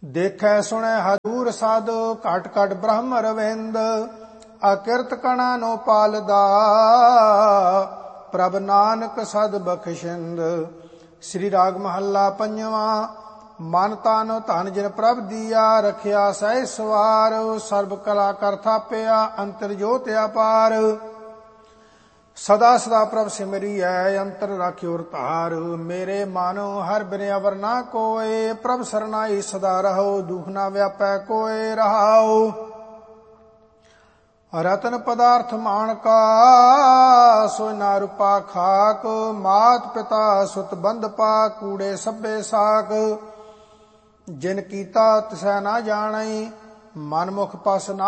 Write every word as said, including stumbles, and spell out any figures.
ਦੇਖੈ ਸੁਣੈ ਹਜੂਰ ਸਾਧ ਘਟ ਘਟ ਬ੍ਰਹਮ ਰਵਿੰਦ ਅਕਿਰਤ ਕਣਾ ਨੋ ਪਾਲਦਾ ਪ੍ਰਭ ਨਾਨਕ ਸਦ ਬਖਸ਼ਿੰਦ। ਸ੍ਰੀ ਰਾਗ ਮਹੱਲਾ ਪੰਜਵਾਂ। ਮਨ ਤਨ ਧਨ ਜਿਨ ਪ੍ਰਭ ਦੀਆ ਰਖਿਆ ਸਹਿ ਸਵਾਰ ਸਰਬ ਕਲਾ ਕਰ ਥਾਪਿਆ ਅੰਤਰ ਜੋਤਿ ਅਪਾਰ। ਸਦਾ ਸਦਾ ਪ੍ਰਭ ਸਿਮਰਿਐ ਅੰਤਰ ਰਾਖਿਓ ਧਾਰ ਮੇਰੇ ਮਨ ਹਰ ਬਿਨ ਅਵਰ ਨਾ ਕੋਇ ਪ੍ਰਭ ਸਰਨਾਈ ਸਦਾ ਰਹੋ ਦੁਖ ਨਾ ਵਿਆਪੈ ਕੋਇ ਰਹਾਉ। ਰਤਨ ਪਦਾਰਥ ਮਾਣਕਾ ਸੋਇ ਨਾ ਰੂਪਾ ਖਾਕ ਮਾਤ ਪਿਤਾ ਸੁਤ ਬੰਧਪਾ ਕੂੜੇ ਸਭੇ ਸਾਕ। ਜਿਨ ਕੀਤਾ ਤਿਸੈ ਨਾ ਜਾਣਈ ਮਨ ਮੁਖ ਪਸ ਨਾ